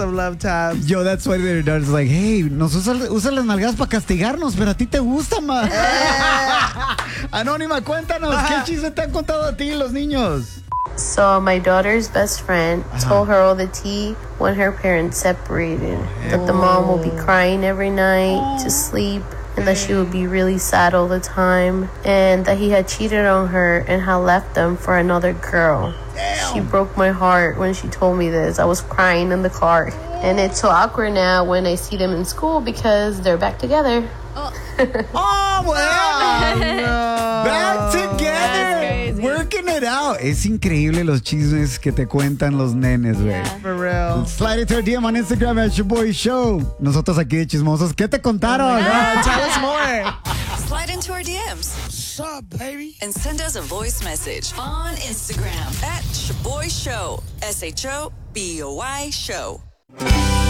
Some love taps. Yo, that's why their daughter's like, hey, nos usa las nalgadas para castigarnos, pero a ti te gusta más. Anónima, cuéntanos, ¿qué chisme te han contado a ti los niños? So my daughter's best friend told her all the tea when her parents separated. That the mom will be crying every night to sleep, and that she would be really sad all the time, and that he had cheated on her and had left them for another girl. She broke my heart when she told me this. I was crying in the car. And it's so awkward now when I see them in school because they're back together. Oh, well. Back together. Working it out. Es increíble los chismes que te cuentan los nenes, güey. For real. Slide into our DM on Instagram at Your Boy Show. Nosotros aquí de chismosos. ¿Qué te contaron? Tell us more. Slide into our DMs. What's up, baby? And send us a voice message on Instagram at Shaboy Show. SHOBOY Show.